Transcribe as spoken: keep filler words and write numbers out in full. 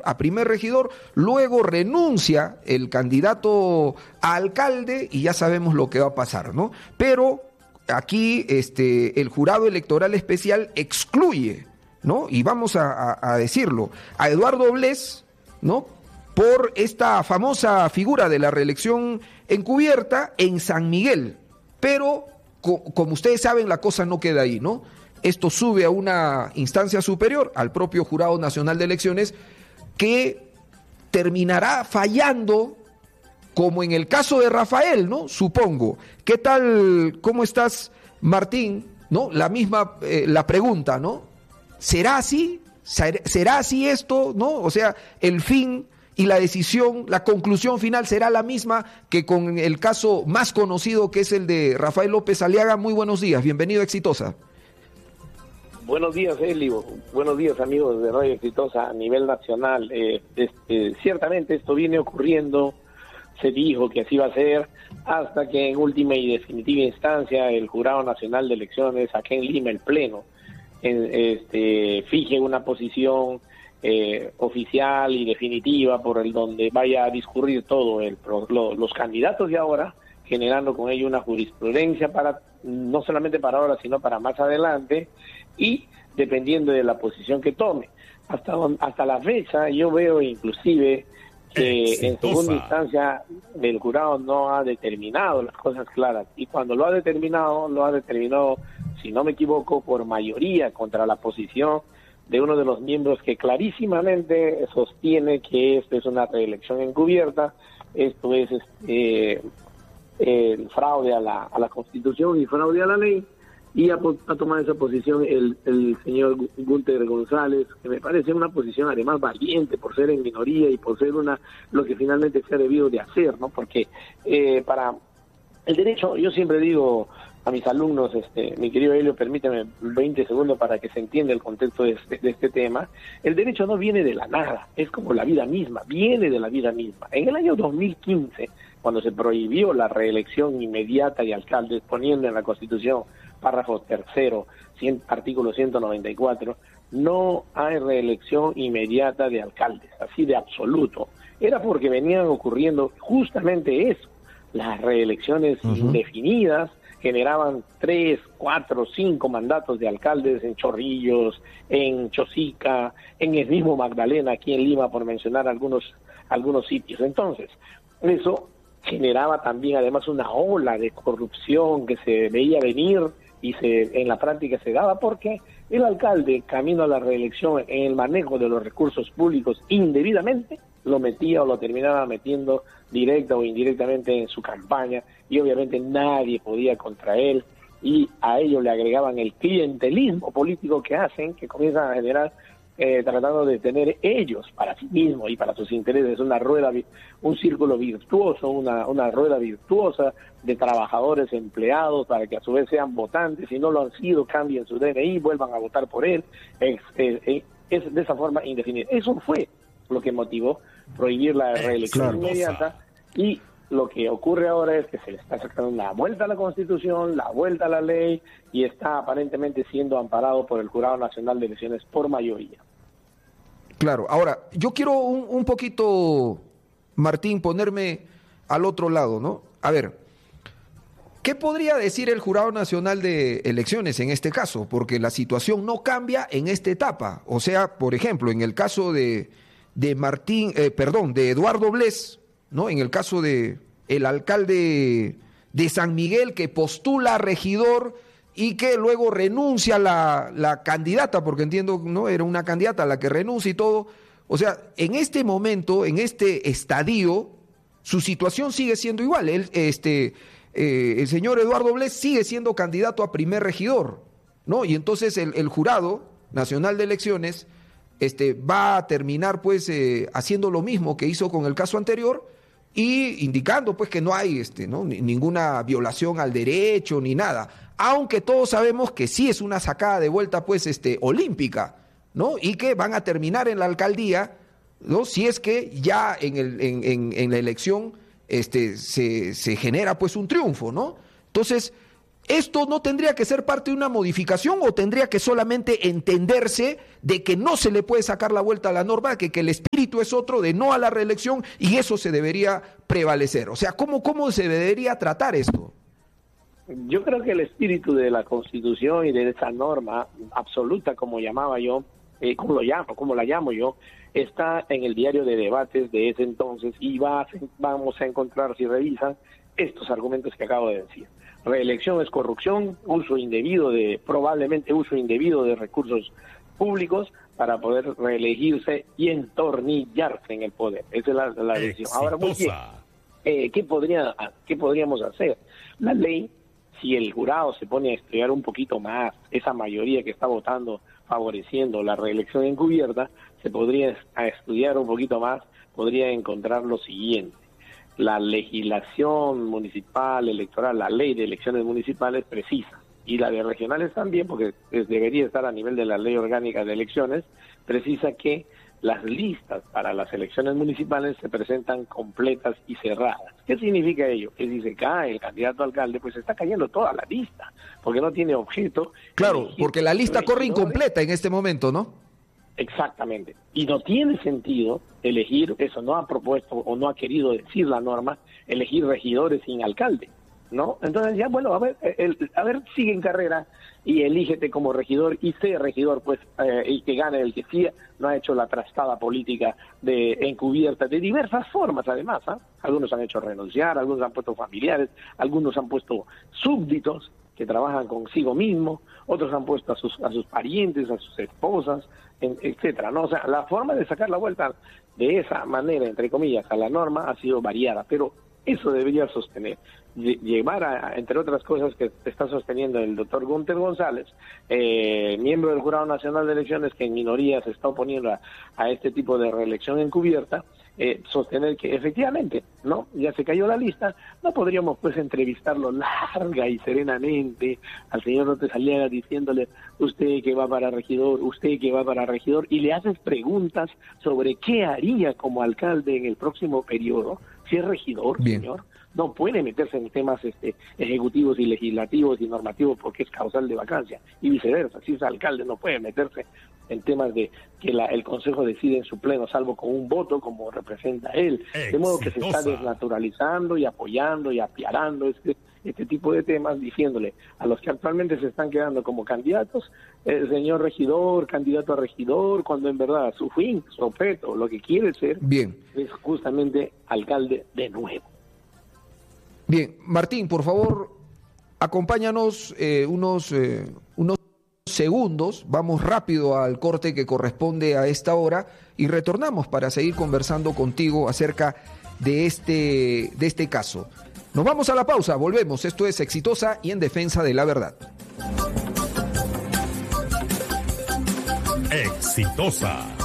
a primer regidor, luego renuncia el candidato a alcalde y ya sabemos lo que va a pasar, ¿no? Pero aquí este, el jurado electoral especial excluye, ¿no? Y vamos a, a, a decirlo, a Eduardo Bless, ¿no? Por esta famosa figura de la reelección encubierta en San Miguel. Pero, co- como ustedes saben, la cosa no queda ahí, ¿no? Esto sube a una instancia superior, al propio Jurado Nacional de Elecciones, que terminará fallando, como en el caso de Rafael, ¿no? Supongo. ¿Qué tal? ¿Cómo estás, Martín? ¿No? La misma, eh, la pregunta, ¿no? ¿Será así? ¿Será así esto? ¿No? O sea, el fin y la decisión, la conclusión final será la misma que con el caso más conocido, que es el de Rafael López Aliaga. Muy buenos días, bienvenido a Exitosa. Buenos días, Elio. Buenos días, amigos de Radio Exitosa a nivel nacional. Eh, este, ciertamente esto viene ocurriendo, se dijo que así va a ser, hasta que en última y definitiva instancia el Jurado Nacional de Elecciones, aquí en Lima, el Pleno, en, este, fije una posición eh, oficial y definitiva por el donde vaya a discurrir todo el lo, los candidatos de ahora, generando con ello una jurisprudencia para no solamente para ahora, sino para más adelante, y dependiendo de la posición que tome. Hasta, hasta la fecha yo veo inclusive que Exitosa. En segunda instancia el jurado no ha determinado las cosas claras, y cuando lo ha determinado, lo ha determinado, si no me equivoco, por mayoría contra la posición de uno de los miembros que clarísimamente sostiene que esto es una reelección encubierta, esto es este, eh, fraude a la, a la Constitución y fraude a la ley, y ha, ha tomado esa posición el, el señor Gunter González, que me parece una posición además valiente por ser en minoría y por ser una lo que finalmente se ha debido de hacer, ¿no? Porque eh, para el derecho, yo siempre digo a mis alumnos, este, mi querido Helio, permíteme veinte segundos para que se entienda el contexto de este, de este tema. El derecho no viene de la nada, es como la vida misma, viene de la vida misma. En el año dos mil quince, cuando se prohibió la reelección inmediata de alcaldes, poniendo en la Constitución, párrafo tercero, cien, artículo ciento noventa y cuatro, no hay reelección inmediata de alcaldes, así de absoluto. Era porque venían ocurriendo justamente eso, las reelecciones uh-huh. indefinidas, generaban tres, cuatro, cinco mandatos de alcaldes en Chorrillos, en Chosica, en el mismo Magdalena, aquí en Lima, por mencionar algunos, algunos sitios. Entonces, eso generaba también además una ola de corrupción que se veía venir y se en la práctica se daba porque el alcalde, camino a la reelección en el manejo de los recursos públicos indebidamente, lo metía o lo terminaba metiendo directa o indirectamente en su campaña, y obviamente nadie podía contra él, y a ello le agregaban el clientelismo político que hacen, que comienzan a generar eh, tratando de tener ellos para sí mismos y para sus intereses una rueda, un círculo virtuoso, una, una rueda virtuosa de trabajadores empleados para que a su vez sean votantes, si no lo han sido, cambien su D N I, vuelvan a votar por él, es, es, es de esa forma indefinida. Eso fue lo que motivó prohibir la reelección claro, inmediata, y lo que ocurre ahora es que se le está sacando la vuelta a la Constitución, la vuelta a la ley, y está aparentemente siendo amparado por el Jurado Nacional de Elecciones por mayoría. Claro, ahora, yo quiero un, un poquito, Martín, ponerme al otro lado, ¿no? A ver, ¿qué podría decir el Jurado Nacional de Elecciones en este caso? Porque la situación no cambia en esta etapa. O sea, por ejemplo, en el caso de, de Martín, eh, perdón, de Eduardo Bless, ¿no? En el caso de el alcalde de San Miguel que postula a regidor y que luego renuncia la, la candidata, porque entiendo, ¿no? Era una candidata a la que renuncia y todo. O sea, en este momento, en este estadio, su situación sigue siendo igual. Él, este, eh, el señor Eduardo Bless sigue siendo candidato a primer regidor, ¿no? Y entonces el, el Jurado Nacional de Elecciones este, va a terminar pues eh, haciendo lo mismo que hizo con el caso anterior, y indicando pues que no hay este, ¿no? Ni, ninguna violación al derecho ni nada, aunque todos sabemos que sí es una sacada de vuelta pues este, olímpica, ¿no? Y que van a terminar en la alcaldía, ¿no? Si es que ya en, el, en, en, en la elección este, se, se genera pues un triunfo, ¿no? Entonces, ¿esto no tendría que ser parte de una modificación o tendría que solamente entenderse de que no se le puede sacar la vuelta a la norma, que, que el espíritu es otro de no a la reelección y eso se debería prevalecer? O sea, ¿cómo, cómo se debería tratar esto? Yo creo que el espíritu de la Constitución y de esa norma absoluta, como llamaba yo, eh, como lo llamo, como la llamo yo, está en el diario de debates de ese entonces y va a, vamos a encontrar, si revisan, estos argumentos que acabo de decir. Reelección es corrupción, uso indebido de, probablemente uso indebido de recursos públicos para poder reelegirse y entornillarse en el poder. Esa es la, la decisión. Ahora, muy bien, eh, ¿qué, podría, ¿qué podríamos hacer? La ley, si el jurado se pone a estudiar un poquito más esa mayoría que está votando favoreciendo la reelección encubierta, se podría a estudiar un poquito más, podría encontrar lo siguiente. La legislación municipal, electoral, la ley de elecciones municipales precisa, y la de regionales también, porque debería estar a nivel de la ley orgánica de elecciones, precisa que las listas para las elecciones municipales se presentan completas y cerradas. ¿Qué significa ello? Que si se cae el candidato a alcalde, pues está cayendo toda la lista, porque no tiene objeto. Claro, porque la lista corre incompleta en este momento, ¿no? Exactamente. Y no tiene sentido elegir, eso no ha propuesto o no ha querido decir la norma, elegir regidores sin alcalde, ¿no? Entonces ya, bueno, a ver, el, a ver, sigue en carrera y elígete como regidor y sé regidor, pues, eh, y que gane el que sí no ha hecho la trastada política de encubierta, de diversas formas además, ¿ah? Algunos han hecho renunciar, algunos han puesto familiares, algunos han puesto súbditos que trabajan consigo mismo, otros han puesto a sus a sus parientes, a sus esposas, en, etcétera, ¿no? O sea, la forma de sacar la vuelta de esa manera, entre comillas, a la norma ha sido variada, pero eso debería sostener, llevar a, entre otras cosas que está sosteniendo el doctor Gunter González, eh, miembro del Jurado Nacional de Elecciones, que en minoría se está oponiendo a, a este tipo de reelección encubierta, eh, sostener que efectivamente, ¿no? Ya se cayó la lista, no podríamos pues entrevistarlo larga y serenamente al señor López Aliaga diciéndole, usted que va para regidor, usted que va para regidor, y le haces preguntas sobre qué haría como alcalde en el próximo periodo, si es regidor, Bien. señor, no puede meterse en temas este, ejecutivos y legislativos y normativos porque es causal de vacancia, y viceversa, si es alcalde no puede meterse en temas de que la, el Consejo decide en su pleno, salvo con un voto como representa él, Exitosa. De modo que se está desnaturalizando y apoyando y apiarando este, este tipo de temas, diciéndole a los que actualmente se están quedando como candidatos, el señor regidor, candidato a regidor, cuando en verdad su fin, su objeto, lo que quiere ser, Bien. es justamente alcalde de nuevo. Bien, Martín, por favor, acompáñanos eh, unos, eh, unos segundos, vamos rápido al corte que corresponde a esta hora y retornamos para seguir conversando contigo acerca de este, de este caso. Nos vamos a la pausa, volvemos, esto es Exitosa y en Defensa de la Verdad. Exitosa.